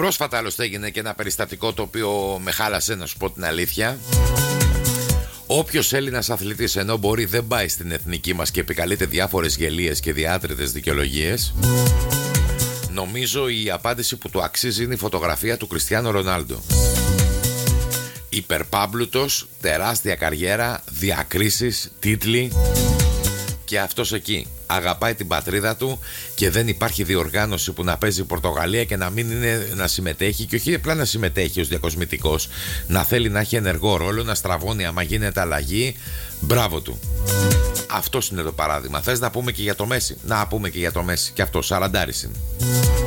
Πρόσφατα άλλωστε έγινε και ένα περιστατικό το οποίο με χάλασε, να σου πω την αλήθεια. Όποιος Έλληνας αθλητής ενώ μπορεί δεν πάει στην εθνική μας και επικαλείται διάφορες γελίες και διάτρετες δικαιολογίες. Νομίζω η απάντηση που του αξίζει είναι η φωτογραφία του Κριστιάνο Ρονάλντο. Υπερπάμπλουτος, τεράστια καριέρα, διακρίσεις, τίτλοι. Και αυτός εκεί αγαπάει την πατρίδα του και δεν υπάρχει διοργάνωση που να παίζει η Πορτογαλία και να μην είναι να συμμετέχει, και όχι απλά να συμμετέχει ως διακοσμητικός, να θέλει να έχει ενεργό ρόλο, να στραβώνει άμα γίνεται αλλαγή. Μπράβο του. Αυτός είναι το παράδειγμα. Θες να πούμε και για το Μέση? Να πούμε και για το Μέση. Και αυτό 40 είναι.